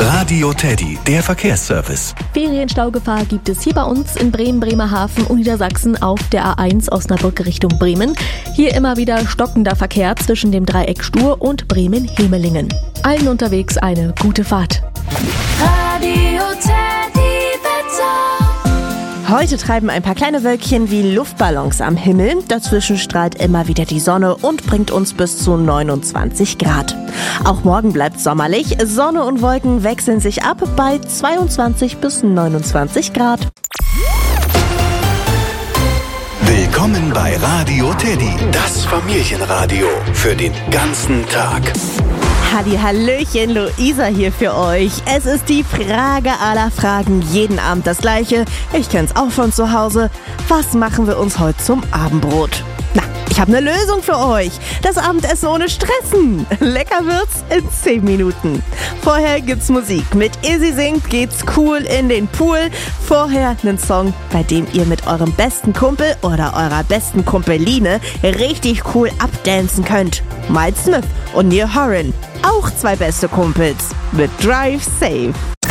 Radio Teddy, der Verkehrsservice. Ferienstaugefahr gibt es hier bei uns in Bremen, Bremerhaven und Niedersachsen auf der A1 Osnabrück Richtung Bremen. Hier immer wieder stockender Verkehr zwischen dem Dreieck Stur und Bremen-Hemelingen. Allen unterwegs eine gute Fahrt. Radio Teddy Wetter. Heute treiben ein paar kleine Wölkchen wie Luftballons am Himmel. Dazwischen strahlt immer wieder die Sonne und bringt uns bis zu 29 Grad. Auch morgen bleibt sommerlich. Sonne und Wolken wechseln sich ab bei 22 bis 29 Grad. Willkommen bei Radio Teddy, das Familienradio für den ganzen Tag. Hallöchen, Luisa hier für euch. Es ist die Frage aller Fragen, jeden Abend das Gleiche. Ich kenn's auch von zu Hause. Was machen wir uns heute zum Abendbrot? Na, ich habe eine Lösung für euch. Das Abendessen ohne Stressen. Lecker wird's in 10 Minuten. Vorher gibt's Musik. Mit Izzy singt geht's cool in den Pool. Vorher einen Song, bei dem ihr mit eurem besten Kumpel oder eurer besten Kumpeline richtig cool abdancen könnt. Miles Smith und Neil Horan. Auch zwei beste Kumpels mit Drive Safe.